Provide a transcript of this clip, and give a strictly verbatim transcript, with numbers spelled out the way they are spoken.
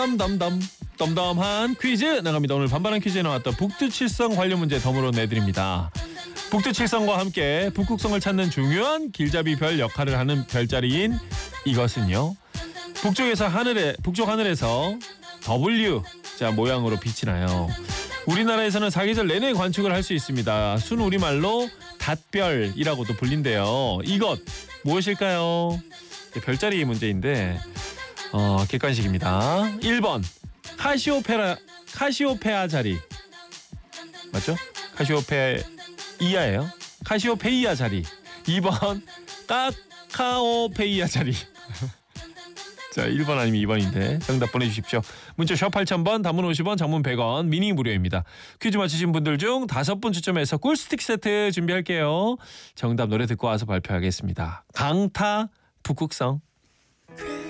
덤덤덤 덤덤한 퀴즈 나갑니다. 오늘 반반한 퀴즈에 나왔던 북두칠성 관련 문제 덤으로 내드립니다. 북두칠성과 함께 북극성을 찾는 중요한 길잡이 별 역할을 하는 별자리인 이것은요. 북쪽에서 하늘에 북쪽 하늘에서 W 자 모양으로 빛이 나요. 우리나라에서는 사계절 내내 관측을 할 수 있습니다. 순 우리말로 닷별이라고도 불린대요. 이것 무엇일까요? 별자리 문제인데 어, 객관식입니다. 일 번 카시오페라 카시오페아 자리 맞죠? 카시오페이아예요. 카시오페이아 자리. 이 번 카카오페이아 자리. 자, 일 번 아니면 이 번인데 정답 보내주십시오. 문자 샵 팔천 번, 단문 오십 원, 장문 백 원, 미니 무료입니다. 퀴즈 맞히신 분들 중 다섯 분 추첨해서 꿀스틱 세트 준비할게요. 정답 노래 듣고 와서 발표하겠습니다. 강타 북극성.